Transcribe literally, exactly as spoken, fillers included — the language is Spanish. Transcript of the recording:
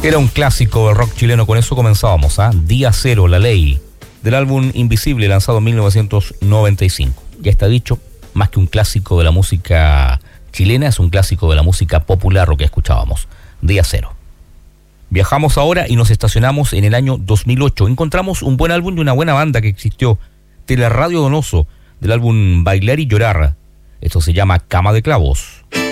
Era un clásico del rock chileno, con eso comenzábamos, ¿ah? Día Cero, La Ley, del álbum Invisible, lanzado en mil novecientos noventa y cinco. Ya está dicho, más que un clásico de la música chilena, es un clásico de la música popular lo que escuchábamos. Día Cero. Viajamos ahora y nos estacionamos en el año dos mil ocho. Encontramos un buen álbum de una buena banda que existió, Teleradio Donoso, del álbum Bailar y Llorar. Esto se llama Cama de Clavos.